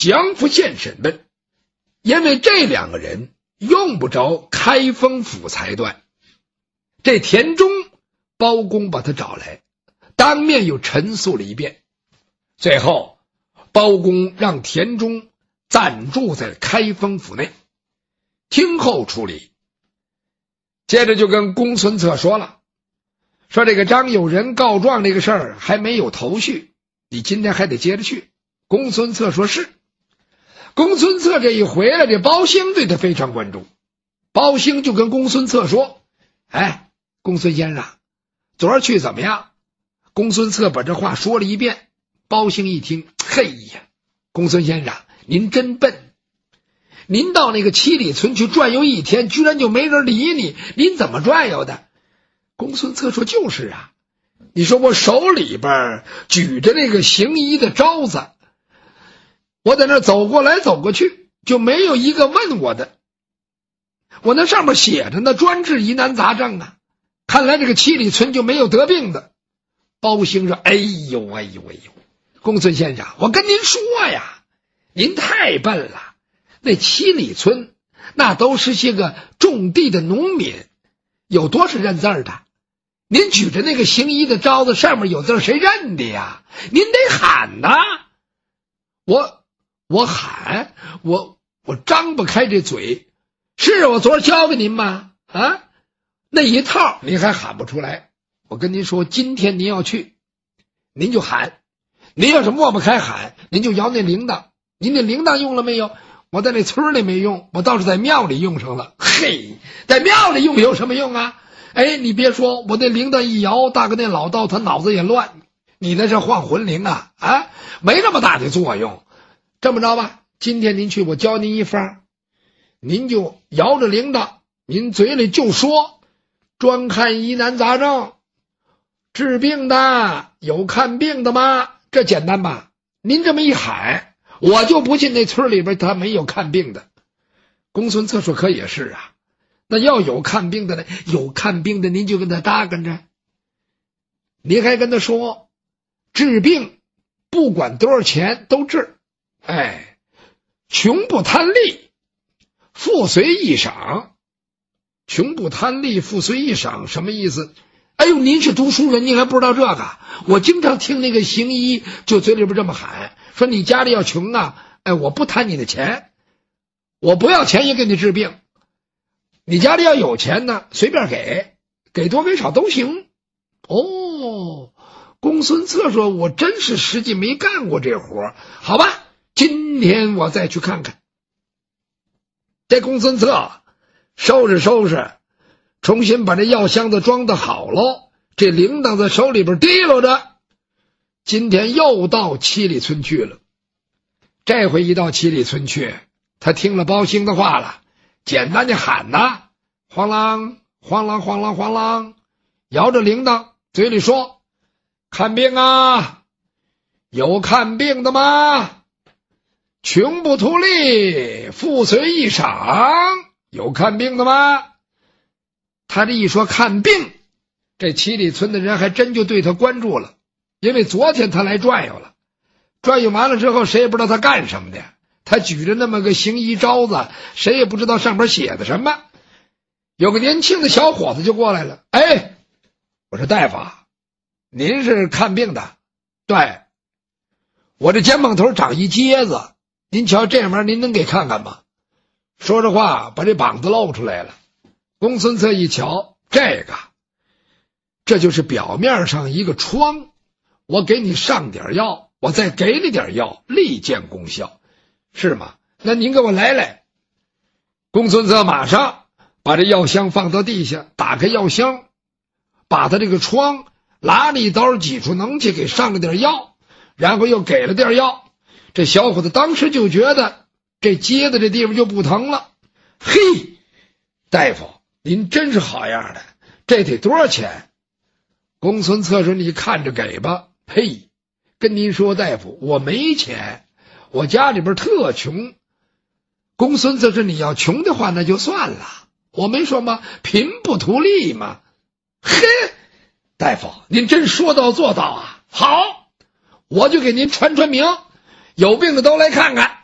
江府县审问，因为这两个人用不着开封府裁断。这田中包公把他找来，当面又陈述了一遍。最后包公让田中暂住在开封府内，听候处理。接着就跟公孙策说了，说这个张友仁告状这个事儿还没有头绪，你今天还得接着去。公孙策说是。公孙策这一回来，这包兴对他非常关注。包兴就跟公孙策说，哎，公孙先生，昨儿去怎么样？公孙策把这话说了一遍。包兴一听，嘿呀，公孙先生您真笨，您到那个七里村去转悠一天，居然就没人理你，您怎么转悠的？公孙策说，就是啊，你说我手里边举着那个行医的招子，我在那走过来走过去，就没有一个问我的。我那上面写着呢，专治疑难杂症啊，看来这个七里村就没有得病的。包兴说，哎呦，公孙先生，我跟您说呀，您太笨了，那七里村那都是些个种地的农民，有多少认字的？您举着那个行医的招子，上面有字，谁认的呀？您得喊呐！我喊，我张不开这嘴。是我昨儿教给您吗？啊，那一套您还喊不出来。我跟您说，今天您要去，您就喊。您要是抹不开喊，您就摇那铃铛。您那铃铛用了没有？我在那村里没用，我倒是在庙里用上了。嘿，在庙里用有什么用啊？哎，你别说，我那铃铛一摇，大概那老道他脑子也乱。你那是晃魂铃啊，没那么大的作用。这么着吧，今天您去，我教您一法，您就摇着铃铛，您嘴里就说，专看疑难杂症，治病的有看病的吗？这简单吧？您这么一喊，我就不信那村里边他没有看病的。公孙策说，可也是啊，那要有看病的呢，有看病的您就跟他搭跟着，您还跟他说，治病不管多少钱都治，哎，穷不贪利，富随意赏。穷不贪利，富随意赏什么意思？哎呦，您是读书人，您还不知道这个？我经常听那个行医就嘴里边这么喊，说你家里要穷啊，哎，我不贪你的钱，我不要钱也给你治病。你家里要有钱呢，随便给多给少都行。哦，公孙策说，我真是实际没干过这活，好吧，今天我再去看看。这公孙策收拾，重新把这药箱子装得好喽，这铃铛在手里边提溜着。今天又到七里村去了。这回一到七里村去，他听了包兴的话了，简单的喊呐，晃啷晃啷晃啷晃啷，摇着铃铛，嘴里说，看病啊，有看病的吗？穷不图利，富随意赏，有看病的吗？他这一说看病，这七里村的人还真就对他关注了，因为昨天他来转悠了，转悠完了之后，谁也不知道他干什么的，他举着那么个行医招子，谁也不知道上边写的什么。有个年轻的小伙子就过来了，哎，我说大夫，您是看病的？对，我这肩膀头长一疖子，您瞧这玩意儿您能给看看吗？说着话把这膀子露出来了。公孙策一瞧，这就是表面上一个疮，我给你上点药，我再给你点药，立见功效，是吗？那您给我来。公孙策马上把这药箱放到地下，打开药箱，把他这个疮拉了一刀，挤出脓气，给上了点药，然后又给了点药。这小伙子当时就觉得这疖的这地方就不疼了。嘿，大夫您真是好样的，这得多少钱？公孙策说，你看着给吧。嘿，跟您说大夫，我没钱，我家里边特穷。公孙策说，你要穷的话那就算了，我没说吗？贫不图利嘛。嘿，大夫您真说到做到啊，好，我就给您传名，有病的都来看看。